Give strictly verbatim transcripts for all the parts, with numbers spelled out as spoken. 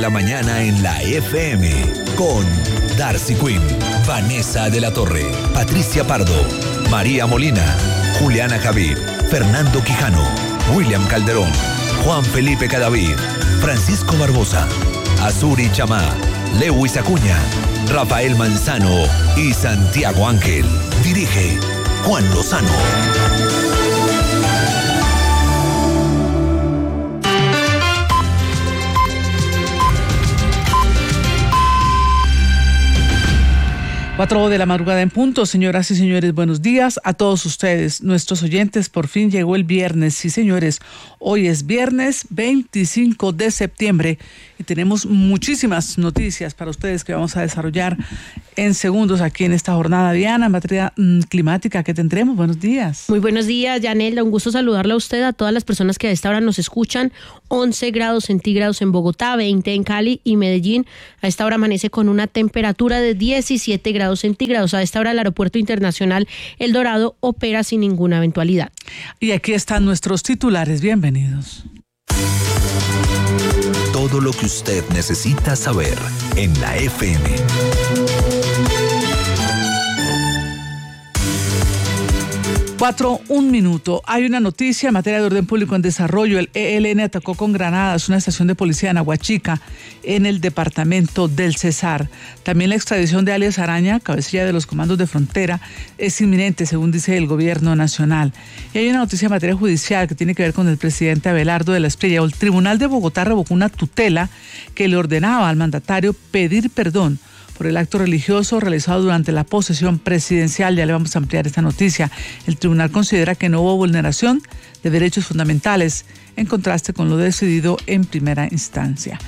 la mañana en la F M con Darcy Quinn, Vanessa de la Torre, Patricia Pardo, María Molina, Juliana Javid, Fernando Quijano, William Calderón, Juan Felipe Cadavid, Francisco Barbosa, Azuri Chamá, Lewis Acuña, Rafael Manzano y Santiago Ángel. Dirige Juan Lozano. Cuatro de la madrugada en punto, señoras y señores, buenos días a todos ustedes, nuestros oyentes. Por fin llegó el viernes, sí señores, hoy es viernes veinticinco de septiembre y tenemos muchísimas noticias para ustedes que vamos a desarrollar en segundos aquí en esta jornada. Diana, en materia mmm, climática, ¿qué tendremos? Buenos días. Muy buenos días, Yanelda, un gusto saludarla a usted, a todas las personas que a esta hora nos escuchan. once grados centígrados en Bogotá, veinte en Cali y Medellín. A esta hora amanece con una temperatura de diecisiete grados centígrados. A esta hora el Aeropuerto Internacional El Dorado opera sin ninguna eventualidad. Y aquí están nuestros titulares. Bienvenidos. Todo lo que usted necesita saber en la F M. Cuatro, un minuto. Hay una noticia en materia de orden público en desarrollo. El E L N atacó con granadas una estación de policía en Aguachica, en el departamento del Cesar. También la extradición de alias Araña, cabecilla de los comandos de frontera, es inminente, según dice el gobierno nacional. Y hay una noticia en materia judicial que tiene que ver con el presidente Abelardo de la Espriella. El Tribunal de Bogotá revocó una tutela que le ordenaba al mandatario pedir perdón por el acto religioso realizado durante la posesión presidencial. Ya le vamos a ampliar esta noticia. El tribunal considera que no hubo vulneración de derechos fundamentales, en contraste con lo decidido en primera instancia.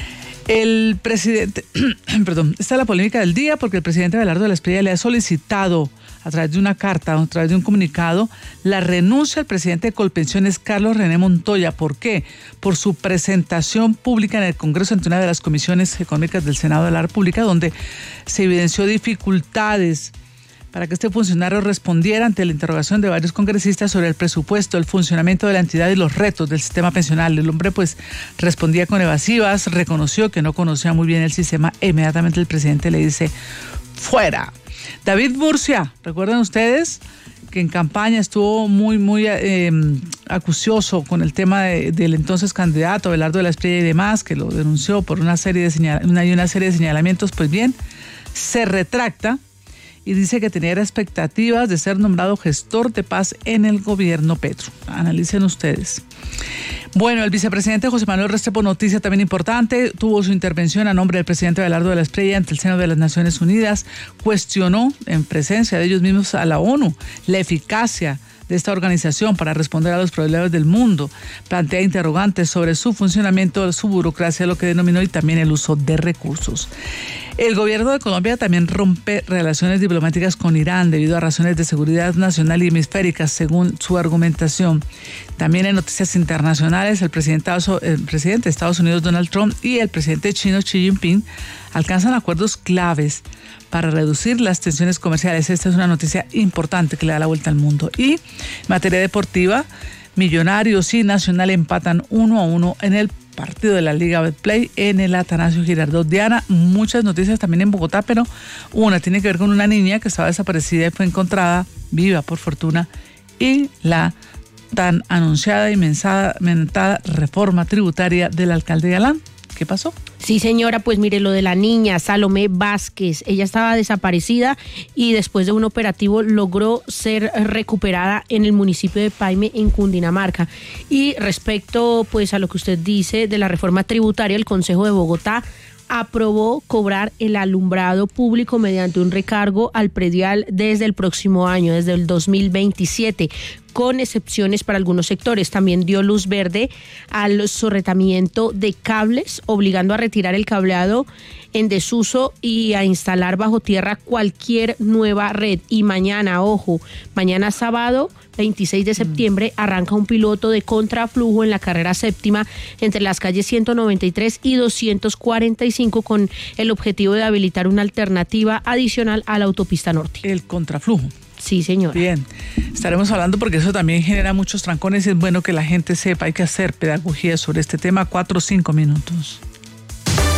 El presidente, perdón, esta es la polémica del día porque el presidente Abelardo de la Espriella le ha solicitado a través de una carta, a través de un comunicado, la renuncia al presidente de Colpensiones, Carlos René Montoya. ¿Por qué? Por su presentación pública en el Congreso ante una de las comisiones económicas del Senado de la República, donde se evidenció dificultades para que este funcionario respondiera ante la interrogación de varios congresistas sobre el presupuesto, el funcionamiento de la entidad y los retos del sistema pensional. El hombre pues respondía con evasivas, reconoció que no conocía muy bien el sistema e inmediatamente el presidente le dice fuera. David Murcia, ¿recuerdan ustedes que en campaña estuvo muy, muy eh, acucioso con el tema de, del entonces candidato Abelardo de la Espriella y demás, que lo denunció por una serie de señal, una, y una serie de señalamientos? Pues bien, se retracta y dice que tenía expectativas de ser nombrado gestor de paz en el gobierno Petro. Analicen ustedes. Bueno, el vicepresidente José Manuel Restrepo, noticia también importante, tuvo su intervención a nombre del presidente Abelardo de la Espriella ante el seno de las Naciones Unidas, cuestionó en presencia de ellos mismos a la ONU la eficacia de esta organización para responder a los problemas del mundo, plantea interrogantes sobre su funcionamiento, su burocracia, lo que denominó, y también el uso de recursos. El gobierno de Colombia también rompe relaciones diplomáticas con Irán debido a razones de seguridad nacional y hemisféricas, según su argumentación. También en noticias internacionales, el presidente, el presidente de Estados Unidos, Donald Trump, y el presidente chino, Xi Jinping, alcanzan acuerdos claves para reducir las tensiones comerciales. Esta es una noticia importante que le da la vuelta al mundo. Y en materia deportiva, Millonarios y Nacional empatan uno a uno en el partido de la Liga Betplay en el Atanasio Girardot. Diana, muchas noticias también en Bogotá, pero una tiene que ver con una niña que estaba desaparecida y fue encontrada viva, por fortuna, y la tan anunciada y mentada reforma tributaria del alcalde Galán. ¿Qué pasó? Sí, señora, pues mire, lo de la niña Salomé Vázquez, ella estaba desaparecida y después de un operativo logró ser recuperada en el municipio de Paime, en Cundinamarca. Y respecto pues a lo que usted dice de la reforma tributaria, el Consejo de Bogotá aprobó cobrar el alumbrado público mediante un recargo al predial desde el próximo año, desde el dos mil veintisiete, con excepciones para algunos sectores. También dio luz verde al sorretamiento de cables, obligando a retirar el cableado en desuso y a instalar bajo tierra cualquier nueva red. Y mañana, ojo, mañana sábado veintiséis de septiembre arranca un piloto de contraflujo en la carrera séptima entre las calles ciento noventa y tres y doscientos cuarenta y cinco con el objetivo de habilitar una alternativa adicional a la autopista norte. El contraflujo. Sí, señora. Bien, estaremos hablando porque eso también genera muchos trancones y es bueno que la gente sepa, hay que hacer pedagogía sobre este tema. Cuatro o cinco minutos.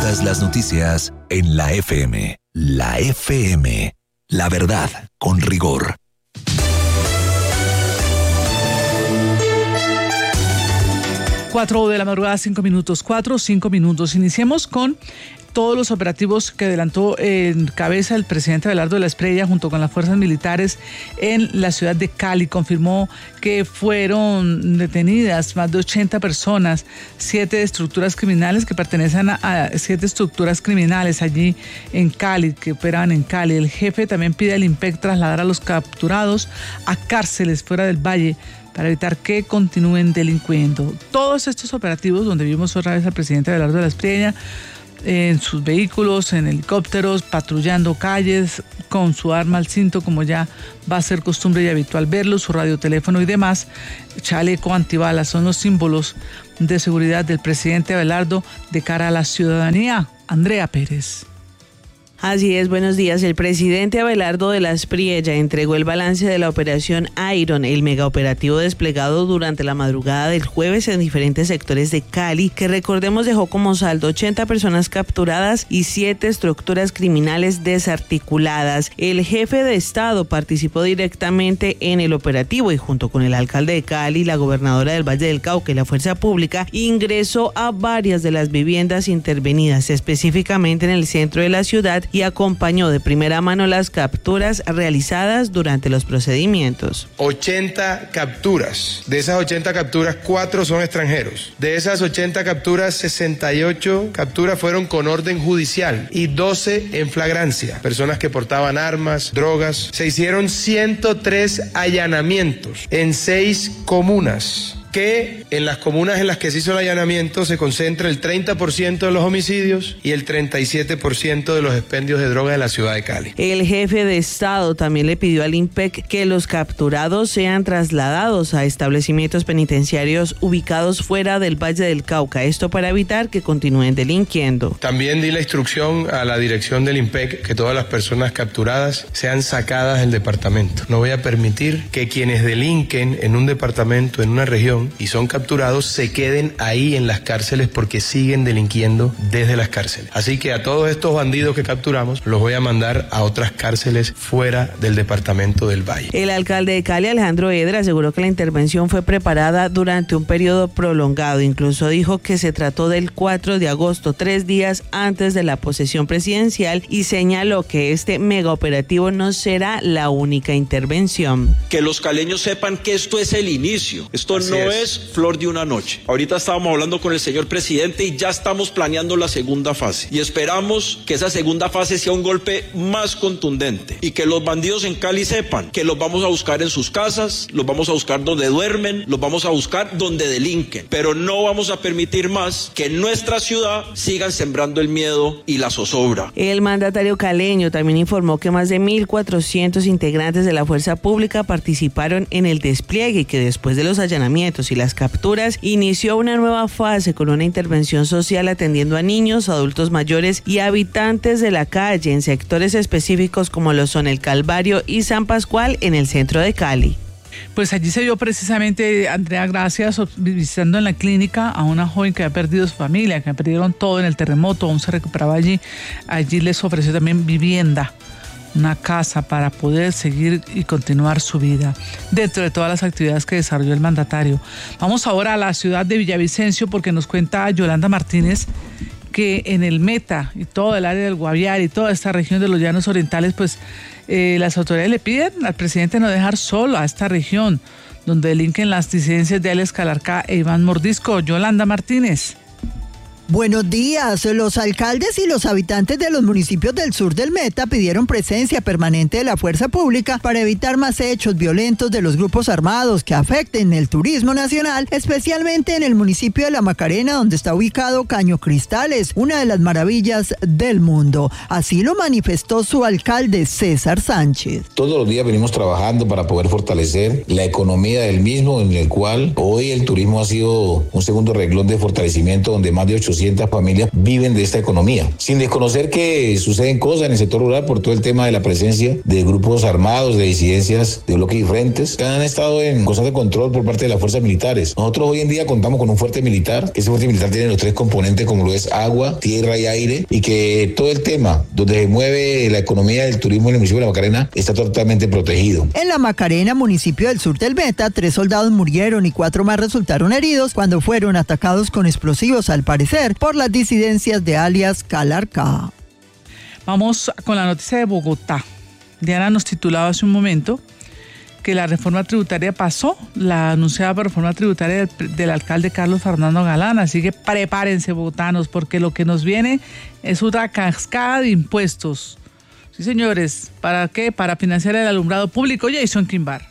Todas las noticias en la F M. La F M. La verdad con rigor. Cuatro de la madrugada, cinco minutos. Cuatro, cinco minutos. Iniciemos con todos los operativos que adelantó en cabeza el presidente Abelardo de la Espriella junto con las fuerzas militares en la ciudad de Cali. Confirmó que fueron detenidas más de ochenta personas, siete estructuras criminales que pertenecen a, a siete estructuras criminales allí en Cali, que operaban en Cali. El jefe también pide al IMPEC trasladar a los capturados a cárceles fuera del valle para evitar que continúen delinquiendo. Todos estos operativos, donde vimos otra vez al presidente Abelardo de la Espriella en sus vehículos, en helicópteros, patrullando calles con su arma al cinto, como ya va a ser costumbre y habitual verlo, su radioteléfono y demás, chaleco antibalas, son los símbolos de seguridad del presidente Abelardo de cara a la ciudadanía. Andrea Pérez. Así es, buenos días. El presidente Abelardo de la Espriella entregó el balance de la operación Iron, el megaoperativo desplegado durante la madrugada del jueves en diferentes sectores de Cali, que recordemos dejó como saldo ochenta personas capturadas y siete estructuras criminales desarticuladas. El jefe de Estado participó directamente en el operativo y junto con el alcalde de Cali, la gobernadora del Valle del Cauca y la Fuerza Pública, ingresó a varias de las viviendas intervenidas, específicamente en el centro de la ciudad, y acompañó de primera mano las capturas realizadas durante los procedimientos. ochenta capturas. De esas ochenta capturas, cuatro son extranjeros. De esas ochenta capturas, sesenta y ocho capturas fueron con orden judicial y doce en flagrancia. Personas que portaban armas, drogas. Se hicieron ciento tres allanamientos en seis comunas, que en las comunas en las que se hizo el allanamiento se concentra el treinta por ciento de los homicidios y el treinta y siete por ciento de los expendios de droga en la ciudad de Cali. El jefe de Estado también le pidió al IMPEC que los capturados sean trasladados a establecimientos penitenciarios ubicados fuera del Valle del Cauca, esto para evitar que continúen delinquiendo. También di la instrucción a la dirección del IMPEC que todas las personas capturadas sean sacadas del departamento. No voy a permitir que quienes delinquen en un departamento, en una región, y son capturados, se queden ahí en las cárceles porque siguen delinquiendo desde las cárceles. Así que a todos estos bandidos que capturamos los voy a mandar a otras cárceles fuera del departamento del Valle. El alcalde de Cali, Alejandro Edra, aseguró que la intervención fue preparada durante un periodo prolongado. Incluso dijo que se trató del cuatro de agosto, tres días antes de la posesión presidencial, y señaló que este megaoperativo no será la única intervención. Que los caleños sepan que esto es el inicio. Esto Así no es. es flor de una noche. Ahorita estábamos hablando con el señor presidente y ya estamos planeando la segunda fase. Y esperamos que esa segunda fase sea un golpe más contundente y que los bandidos en Cali sepan que los vamos a buscar en sus casas, los vamos a buscar donde duermen, los vamos a buscar donde delinquen. Pero no vamos a permitir más que en nuestra ciudad sigan sembrando el miedo y la zozobra. El mandatario caleño también informó que más de mil cuatrocientos integrantes de la Fuerza Pública participaron en el despliegue y que después de los allanamientos y las capturas, inició una nueva fase con una intervención social atendiendo a niños, adultos mayores y habitantes de la calle en sectores específicos como lo son el Calvario y San Pascual en el centro de Cali. Pues allí se vio precisamente, Andrea, gracias, visitando en la clínica a una joven que había perdido su familia, que perdieron todo en el terremoto, aún se recuperaba allí. Allí les ofreció también vivienda, una casa para poder seguir y continuar su vida dentro de todas las actividades que desarrolló el mandatario. Vamos ahora a la ciudad de Villavicencio porque nos cuenta Yolanda Martínez que en el Meta y todo el área del Guaviare y toda esta región de los Llanos Orientales, pues eh, las autoridades le piden al presidente no dejar solo a esta región donde delinquen las disidencias de Alex Calarcá e Iván Mordisco. Yolanda Martínez. Buenos días. Los alcaldes y los habitantes de los municipios del sur del Meta pidieron presencia permanente de la fuerza pública para evitar más hechos violentos de los grupos armados que afecten el turismo nacional, especialmente en el municipio de La Macarena, donde está ubicado Caño Cristales, una de las maravillas del mundo. Así lo manifestó su alcalde César Sánchez. Todos los días venimos trabajando para poder fortalecer la economía del mismo, en el cual hoy el turismo ha sido un segundo renglón de fortalecimiento, donde más de ochocientos ochocientas familias viven de esta economía. Sin desconocer que suceden cosas en el sector rural por todo el tema de la presencia de grupos armados, de disidencias de bloques diferentes, que han estado en constante control por parte de las fuerzas militares. Nosotros hoy en día contamos con un fuerte militar, que ese fuerte militar tiene los tres componentes como lo es agua, tierra y aire, y que todo el tema donde se mueve la economía del turismo en el municipio de La Macarena está totalmente protegido. En La Macarena, municipio del sur del Meta, tres soldados murieron y cuatro más resultaron heridos cuando fueron atacados con explosivos, al parecer, por las disidencias de alias Calarca. Vamos con la noticia de Bogotá. Diana nos titulaba hace un momento que la reforma tributaria pasó, la anunciada reforma tributaria del, del alcalde Carlos Fernando Galán, así que prepárense, bogotanos, porque lo que nos viene es una cascada de impuestos. Sí, señores, ¿para qué? Para financiar el alumbrado público. Jason Quimbar.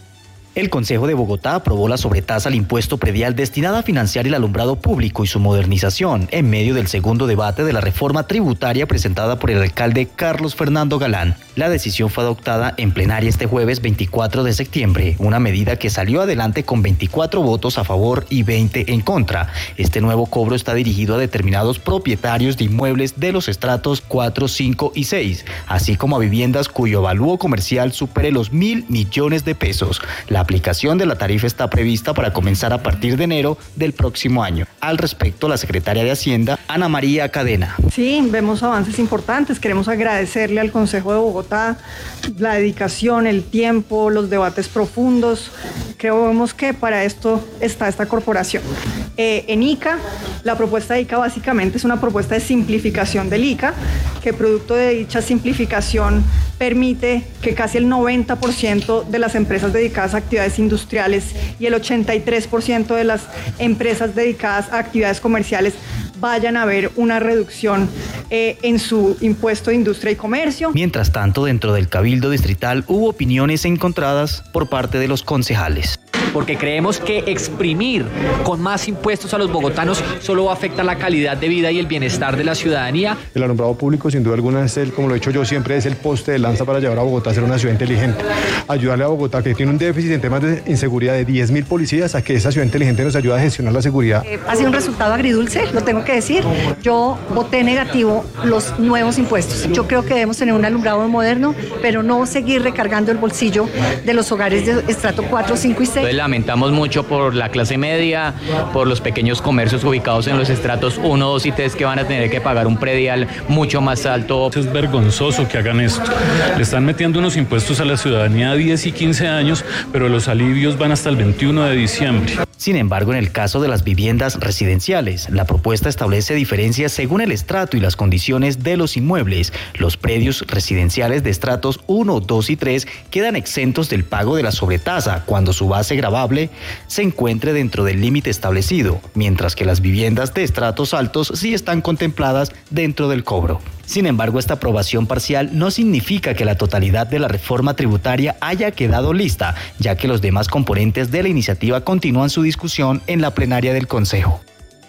El Consejo de Bogotá aprobó la sobretasa al impuesto predial destinada a financiar el alumbrado público y su modernización en medio del segundo debate de la reforma tributaria presentada por el alcalde Carlos Fernando Galán. La decisión fue adoptada en plenaria este jueves veinticuatro de septiembre, una medida que salió adelante con veinticuatro votos a favor y veinte en contra. Este nuevo cobro está dirigido a determinados propietarios de inmuebles de los estratos cuatro, cinco y seis, así como a viviendas cuyo avalúo comercial supere los mil millones de pesos. La aplicación de la tarifa está prevista para comenzar a partir de enero del próximo año. Al respecto, la secretaria de Hacienda, Ana María Cadena. Sí, vemos avances importantes. Queremos agradecerle al Consejo de Bogotá la dedicación, el tiempo, los debates profundos. Creemos que para esto está esta corporación. Eh, en I C A, la propuesta de I C A básicamente es una propuesta de simplificación del I C A, que producto de dicha simplificación permite que casi el noventa por ciento de las empresas dedicadas a actividades industriales y el ochenta y tres por ciento de las empresas dedicadas a actividades comerciales vayan a ver una reducción eh, en su impuesto de industria y comercio. Mientras tanto, dentro del Cabildo Distrital hubo opiniones encontradas por parte de los concejales. Porque creemos que exprimir con más impuestos a los bogotanos solo va a afectar la calidad de vida y el bienestar de la ciudadanía. El alumbrado público, sin duda alguna, es el, como lo he dicho yo siempre, es el poste de lanza para llevar a Bogotá a ser una ciudad inteligente. Ayudarle a Bogotá, que tiene un déficit en temas de inseguridad de diez mil policías, a que esa ciudad inteligente nos ayude a gestionar la seguridad. Eh, ha sido un resultado agridulce, lo tengo que decir. Yo voté negativo los nuevos impuestos. Yo creo que debemos tener un alumbrado moderno, pero no seguir recargando el bolsillo de los hogares de estrato cuatro, cinco y seis. Entonces, lamentamos mucho por la clase media, por los pequeños comercios ubicados en los estratos uno, dos y tres que van a tener que pagar un predial mucho más alto. Es vergonzoso que hagan esto. Le están metiendo unos impuestos a la ciudadanía a diez y quince años, pero los alivios van hasta el veintiuno de diciembre. Sin embargo, en el caso de las viviendas residenciales, la propuesta establece diferencias según el estrato y las condiciones de los inmuebles. Los predios residenciales de estratos uno, dos y tres quedan exentos del pago de la sobretasa cuando su base gravable se encuentre dentro del límite establecido, mientras que las viviendas de estratos altos sí están contempladas dentro del cobro. Sin embargo, esta aprobación parcial no significa que la totalidad de la reforma tributaria haya quedado lista, ya que los demás componentes de la iniciativa continúan su discusión en la plenaria del Consejo.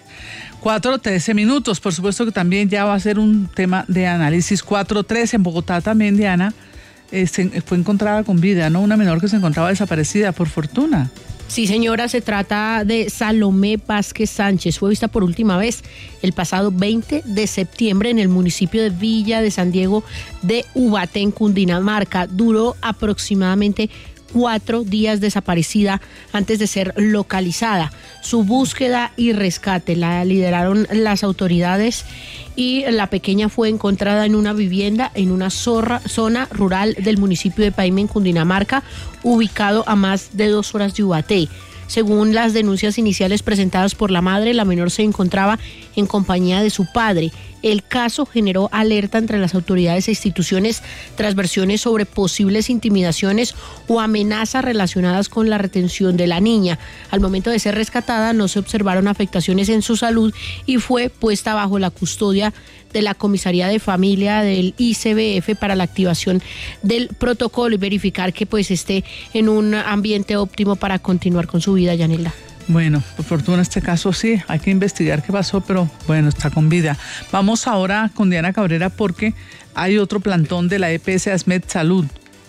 cuatro trece minutos, por supuesto que también ya va a ser un tema de análisis. cuatro trece en Bogotá también, Diana, eh, se, fue encontrada con vida, ¿no? Una menor que se encontraba desaparecida, por fortuna. Sí, señora, se trata de Salomé Vázquez Sánchez. Fue vista por última vez el pasado veinte de septiembre en el municipio de Villa de San Diego de Ubaté, en Cundinamarca. Duró aproximadamente cuatro días desaparecida antes de ser localizada. Su búsqueda y rescate la lideraron las autoridades y la pequeña fue encontrada en una vivienda en una zorra, zona rural del municipio de Paime, en Cundinamarca, ubicado a más de dos horas de Ubaté. Según las denuncias iniciales presentadas por la madre, la menor se encontraba en compañía de su padre. El caso generó alerta entre las autoridades e instituciones tras versiones sobre posibles intimidaciones o amenazas relacionadas con la retención de la niña. Al momento de ser rescatada no se observaron afectaciones en su salud y fue puesta bajo la custodia de la Comisaría de Familia del I C B F para la activación del protocolo y verificar que pues esté en un ambiente óptimo para continuar con su vida, Yanelda. Bueno, por fortuna este caso sí, hay que investigar qué pasó, pero bueno, está con vida. Vamos ahora con Diana Cabrera porque hay otro plantón de la E P S ASMED Salud.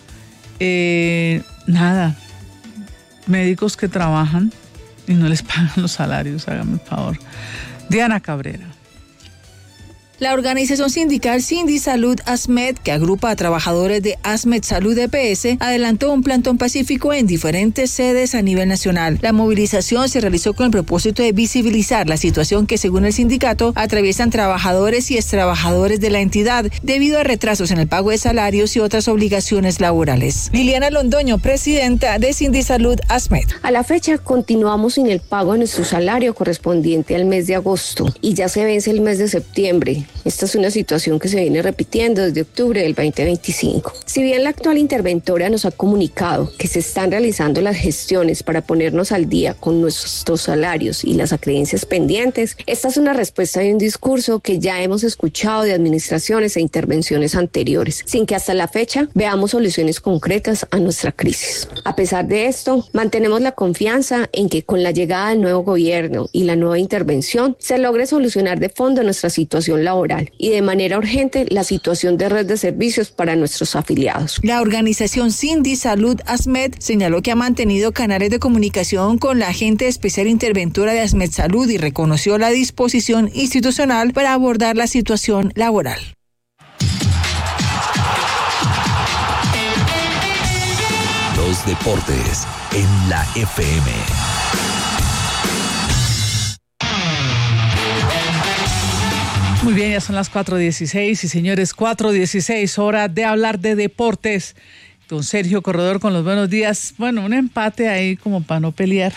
Eh, nada, médicos que trabajan y no les pagan los salarios, hágame el favor. Diana Cabrera. La organización sindical Sindisalud ASMED, que agrupa a trabajadores de ASMED Salud E P S, adelantó un plantón pacífico en diferentes sedes a nivel nacional. La movilización se realizó con el propósito de visibilizar la situación que, según el sindicato, atraviesan trabajadores y extrabajadores de la entidad debido a retrasos en el pago de salarios y otras obligaciones laborales. Liliana Londoño, presidenta de Sindisalud ASMED. A la fecha continuamos sin el pago de nuestro salario correspondiente al mes de agosto y ya se vence el mes de septiembre. Esta es una situación que se viene repitiendo desde octubre del veinte veinticinco. Si bien la actual interventora nos ha comunicado que se están realizando las gestiones para ponernos al día con nuestros salarios y las acreencias pendientes, esta es una respuesta de un discurso que ya hemos escuchado de administraciones e intervenciones anteriores, sin que hasta la fecha veamos soluciones concretas a nuestra crisis. A pesar de esto, mantenemos la confianza en que con la llegada del nuevo gobierno y la nueva intervención se logre solucionar de fondo nuestra situación laboral y de manera urgente la situación de red de servicios para nuestros afiliados. La organización Sindisalud ASMED señaló que ha mantenido canales de comunicación con la agente especial interventora de ASMED Salud y reconoció la disposición institucional para abordar la situación laboral. Los deportes en la F M. Muy bien, ya son las cuatro dieciséis y señores, cuatro dieciséis, hora de hablar de deportes. Don Sergio Corredor con los buenos días. Bueno, un empate ahí como para no pelear.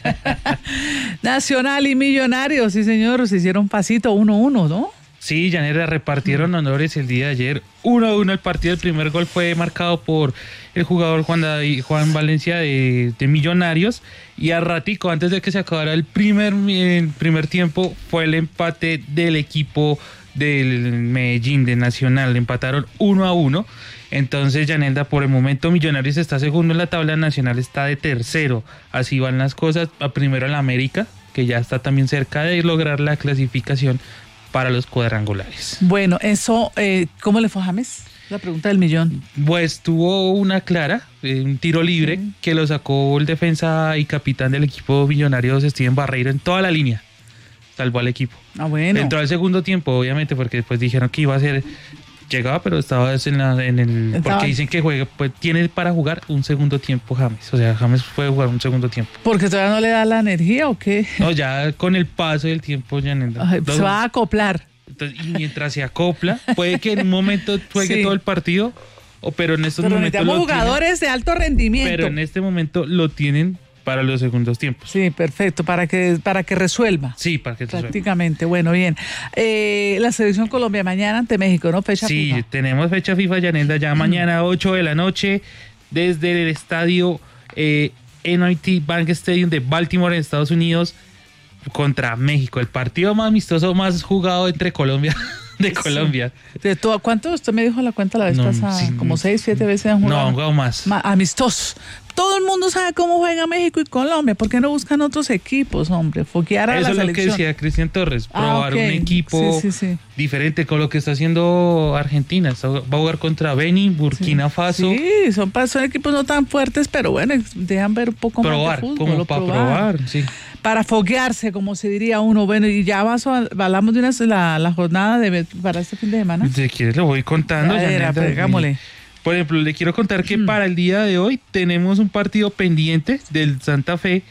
Nacional y Millonarios, sí señor, se hicieron pasito uno uno, ¿no? Sí, Yanera, repartieron honores el día de ayer. uno a uno el partido. El primer gol fue marcado por el jugador Juan, David, Juan Valencia de, de Millonarios. Y a ratico, antes de que se acabara el primer, el primer tiempo, fue el empate del equipo del Medellín, de Nacional. Empataron uno a uno. Entonces, Yanelda, por el momento Millonarios está segundo en la tabla, Nacional está de tercero. Así van las cosas. A primero el América, que ya está también cerca de lograr la clasificación para los cuadrangulares. Bueno, eso, eh, ¿cómo le fue a James? La pregunta del millón. Pues tuvo una clara, eh, un tiro libre, sí, que lo sacó el defensa y capitán del equipo Millonarios, Steven Barreiro, en toda la línea. Salvó al equipo. Ah, bueno. Entró al segundo tiempo, obviamente, porque después dijeron que iba a ser... Llegaba, pero estaba en, la, en el... Estaba. Porque dicen que juega, pues tiene para jugar un segundo tiempo James. O sea, James puede jugar un segundo tiempo. ¿Porque todavía no le da la energía o qué? No, ya con el paso del tiempo ya... Ay, se va a acoplar. Entonces, y mientras se acopla, puede que en un momento juegue sí. todo el partido, o, pero en estos pero momentos... Pero jugadores tienen, de alto rendimiento. Pero en este momento lo tienen para los segundos tiempos. Sí, perfecto, para que para que resuelva. Sí, para que resuelva. Prácticamente, bueno, bien. Eh, la selección Colombia mañana ante México, ¿no? Fecha sí, FIFA. Sí, tenemos fecha FIFA, Yanelda, ya mm. mañana ocho de la noche, desde el estadio eh, N I T Bank Stadium de Baltimore, en Estados Unidos, contra México. El partido más amistoso, más jugado entre Colombia... de Colombia. Sí. ¿De todo, ¿Cuánto? Usted me dijo la cuenta la vez no, pasada. Sí, como seis, siete veces han jugado. No, han jugado más. Ma- amistosos. Todo el mundo sabe cómo juega México y Colombia. ¿Por qué no buscan otros equipos, hombre? Foquear a Eso la es lo selección. que decía Cristian Torres. Probar ah, okay. un equipo sí, sí, sí. diferente con lo que está haciendo Argentina. Va a jugar contra Benin, Burkina sí. Faso. Sí, son, son equipos no tan fuertes, pero bueno, dejan ver un poco probar, más de fútbol. Como para probar, probar sí. Para foguearse, como se diría uno. Bueno, y ya vas, hablamos de una, la, la jornada de para este fin de semana. Si quieres lo voy contando. Ya era, pegámosle. Por ejemplo, le quiero contar que mm. para el día de hoy tenemos un partido pendiente del Santa Fe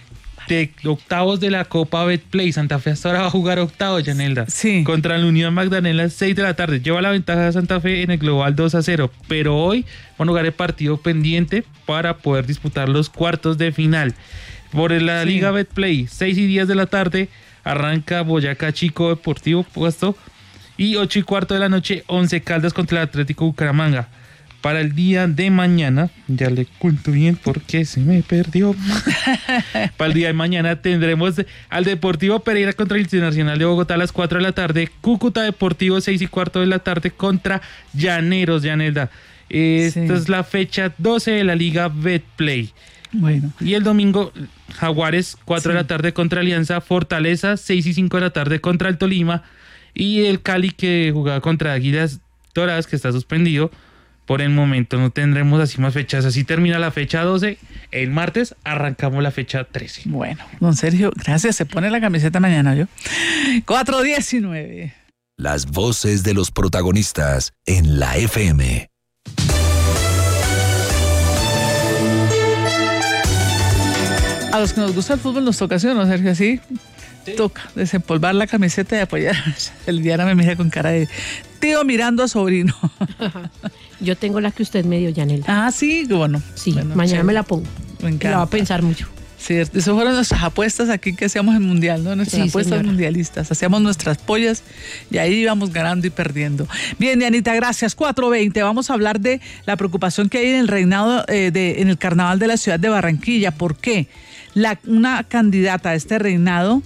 de octavos de la Copa Betplay. Santa Fe hasta ahora va a jugar octavos, Yanelda. Sí. Contra la Unión Magdalena, seis de la tarde. Lleva la ventaja de Santa Fe en el global dos a cero. Pero hoy van a jugar el partido pendiente para poder disputar los cuartos de final. Por la sí. Liga Betplay, seis y diez de la tarde, arranca Boyacá Chico Deportivo puesto. Y ocho y cuarto de la noche, Once Caldas contra el Atlético Bucaramanga. Para el día de mañana, ya le cuento bien porque se me perdió. Para el día de mañana tendremos al Deportivo Pereira contra el Internacional de Bogotá a las cuatro de la tarde. Cúcuta Deportivo, seis y cuarto de la tarde contra Llaneros, Yanelda. Esta sí. es la fecha doce de la Liga Betplay. Bueno. Y el domingo, Jaguares, cuatro sí. de la tarde contra Alianza. Fortaleza, seis y cinco de la tarde contra el Tolima. Y el Cali, que jugaba contra Águilas Doradas, que está suspendido. Por el momento no tendremos así más fechas. Así termina la fecha doce. El martes arrancamos la fecha trece. Bueno, don Sergio, gracias. Se pone la camiseta mañana, ¿yo? cuatro diecinueve. Las voces de los protagonistas en la F M. A los que nos gusta el fútbol nos toca, ¿sí o no, Sergio? Así sí. Toca desempolvar la camiseta y apoyar. El Diana me mira con cara de tío mirando a sobrino. Yo tengo la que usted me dio, Yanela. Ah, sí, bueno. Sí, bueno, mañana sí. me la pongo. Me encanta. La va a pensar mucho. Cierto, eso fueron nuestras apuestas aquí que hacíamos en Mundial, ¿no? Nuestras Sí, apuestas señora. mundialistas. Hacíamos nuestras pollas y ahí íbamos ganando y perdiendo. Bien, Dianita, gracias. cuatro veinte. Vamos a hablar de la preocupación que hay en el reinado, eh, de, en el carnaval de la ciudad de Barranquilla. ¿Por qué? La, una candidata a este reinado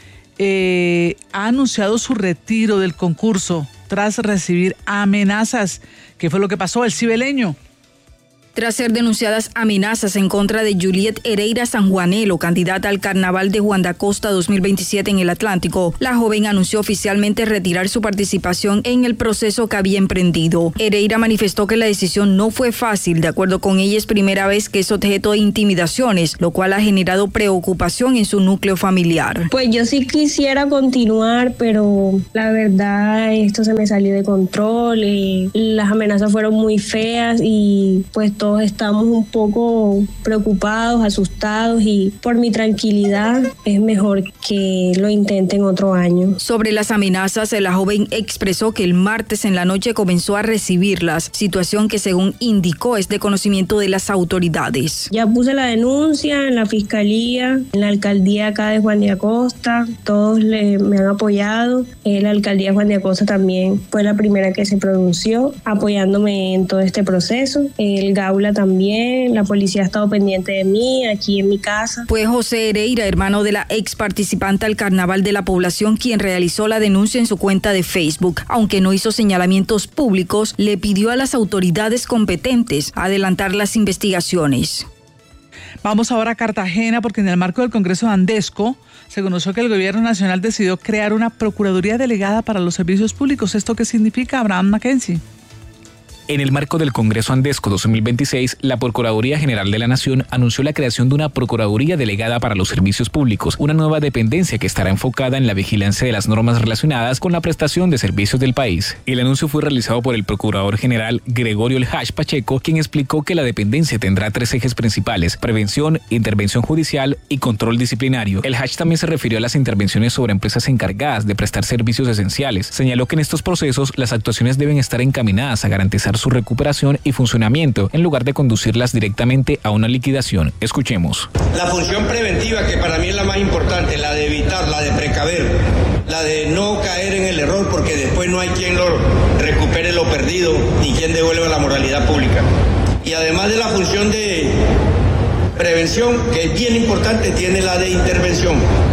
eh, ha anunciado su retiro del concurso tras recibir amenazas. ¿Qué fue lo que pasó? El cibeleño. Tras ser denunciadas amenazas en contra de Juliet Hereira Sanjuanelo, candidata al Carnaval de Juan de Acosta dos mil veintisiete en el Atlántico, la joven anunció oficialmente retirar su participación en el proceso que había emprendido. Hereira manifestó que la decisión no fue fácil. De acuerdo con ella, es primera vez que es objeto de intimidaciones, lo cual ha generado preocupación en su núcleo familiar. Pues yo sí quisiera continuar, pero la verdad esto se me salió de control. Eh, las amenazas fueron muy feas y pues todo Todos estamos un poco preocupados, asustados y por mi tranquilidad es mejor que lo intenten otro año. Sobre las amenazas, la joven expresó que el martes en la noche comenzó a recibirlas, situación que según indicó es de conocimiento de las autoridades. Ya puse la denuncia en la fiscalía, en la alcaldía acá de Juan de Acosta, todos le, me han apoyado. Eh, la alcaldía de Juan de Acosta también fue la primera que se pronunció apoyándome en todo este proceso. El Gaula también, la policía ha estado pendiente de mí aquí en mi casa. Fue José Hereira, hermano de la ex participante al Carnaval de la Población, quien realizó la denuncia en su cuenta de Facebook. Aunque no hizo señalamientos públicos, le pidió a las autoridades competentes adelantar las investigaciones. Vamos ahora a Cartagena porque en el marco del Congreso de Andesco se conoció que el Gobierno Nacional decidió crear una Procuraduría Delegada para los Servicios Públicos. ¿Esto qué significa, Abraham Mackenzie? En el marco del Congreso Andesco dos mil veintiséis, la Procuraduría General de la Nación anunció la creación de una Procuraduría Delegada para los Servicios Públicos, una nueva dependencia que estará enfocada en la vigilancia de las normas relacionadas con la prestación de servicios del país. El anuncio fue realizado por el Procurador General Gregorio El Hach Pacheco, quien explicó que la dependencia tendrá tres ejes principales: prevención, intervención judicial y control disciplinario. El Hach también se refirió a las intervenciones sobre empresas encargadas de prestar servicios esenciales. Señaló que en estos procesos las actuaciones deben estar encaminadas a garantizar su recuperación y funcionamiento en lugar de conducirlas directamente a una liquidación. Escuchemos. La función preventiva, que para mí es la más importante, la de evitar, la de precaver, la de no caer en el error porque después no hay quien lo recupere lo perdido ni quien devuelva la moralidad pública. Y además de la función de prevención, que es bien importante, tiene la de intervención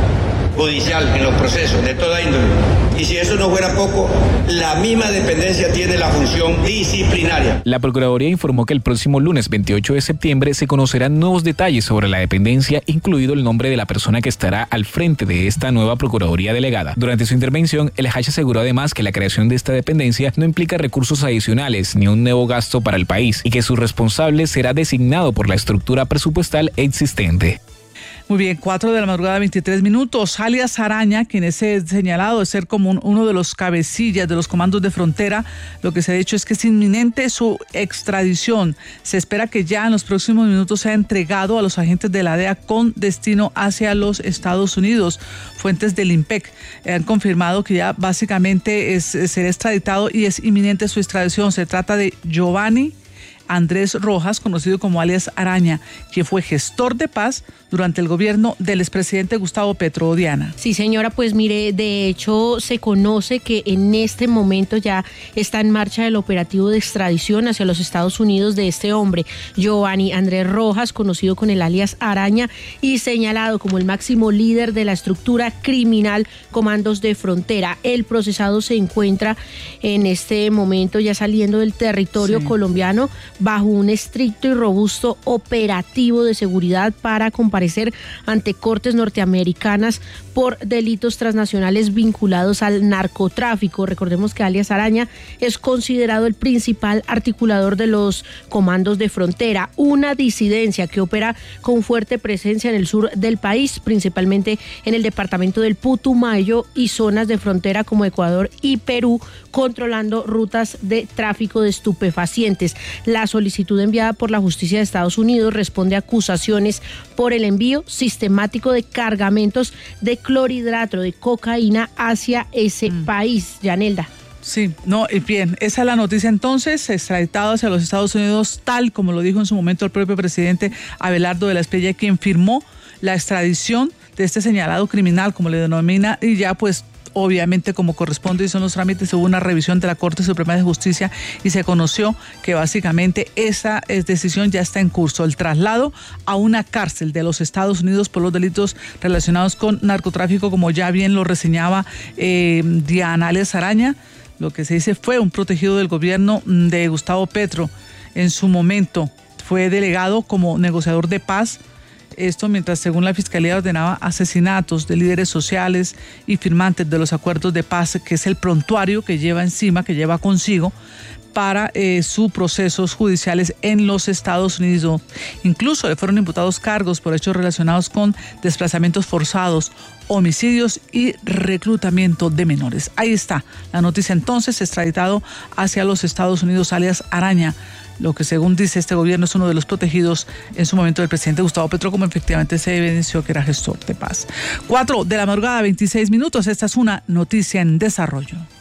judicial en los procesos de toda índole. Y si eso no fuera poco, la misma dependencia tiene la función disciplinaria. La Procuraduría informó que el próximo lunes veintiocho de septiembre se conocerán nuevos detalles sobre la dependencia, incluido el nombre de la persona que estará al frente de esta nueva Procuraduría Delegada. Durante su intervención, el Hach aseguró además que la creación de esta dependencia no implica recursos adicionales ni un nuevo gasto para el país y que su responsable será designado por la estructura presupuestal existente. Muy bien, cuatro de la madrugada, veintitrés minutos. Alias Araña, quien es señalado de ser como un, uno de los cabecillas de los comandos de frontera, lo que se ha dicho es que es inminente su extradición. Se espera que ya en los próximos minutos sea entregado a los agentes de la D E A con destino hacia los Estados Unidos. Fuentes del IMPEC han confirmado que ya básicamente es, será extraditado y es inminente su extradición. Se trata de Giovanni Andrés Rojas, conocido como alias Araña, quien fue gestor de paz durante el gobierno del expresidente Gustavo Petro. Diana. Sí, señora, pues mire, de hecho se conoce que en este momento ya está en marcha el operativo de extradición hacia los Estados Unidos de este hombre, Giovanni Andrés Rojas, conocido con el alias Araña y señalado como el máximo líder de la estructura criminal Comandos de Frontera. El procesado se encuentra en este momento ya saliendo del territorio sí. colombiano bajo un estricto y robusto operativo de seguridad para comparecer ante cortes norteamericanas por delitos transnacionales vinculados al narcotráfico. Recordemos que alias Araña es considerado el principal articulador de los comandos de frontera, una disidencia que opera con fuerte presencia en el sur del país, principalmente en el departamento del Putumayo y zonas de frontera como Ecuador y Perú, controlando rutas de tráfico de estupefacientes. La solicitud enviada por la Justicia de Estados Unidos responde a acusaciones por el envío sistemático de cargamentos de clorhidrato de cocaína hacia ese mm. país. Yanelda. Sí, no, y bien, esa es la noticia entonces, extraditado hacia los Estados Unidos, tal como lo dijo en su momento el propio presidente Abelardo de la Espriella, quien firmó la extradición de este señalado criminal, como le denomina, y ya pues obviamente como corresponde y son los trámites, hubo una revisión de la Corte Suprema de Justicia y se conoció que básicamente esa decisión ya está en curso, el traslado a una cárcel de los Estados Unidos por los delitos relacionados con narcotráfico, como ya bien lo reseñaba eh, Diana alias Araña. Lo que se dice fue un protegido del gobierno de Gustavo Petro. En su momento fue delegado como negociador de paz. Esto mientras, según la Fiscalía, ordenaba asesinatos de líderes sociales y firmantes de los acuerdos de paz, que es el prontuario que lleva encima, que lleva consigo para eh, sus procesos judiciales en los Estados Unidos. Incluso le fueron imputados cargos por hechos relacionados con desplazamientos forzados, homicidios y reclutamiento de menores. Ahí está la noticia entonces, extraditado hacia los Estados Unidos alias Araña, lo que según dice este gobierno es uno de los protegidos en su momento del presidente Gustavo Petro, como efectivamente se evidenció que era gestor de paz. Cuatro de la madrugada, veintiséis minutos, esta es una noticia en desarrollo.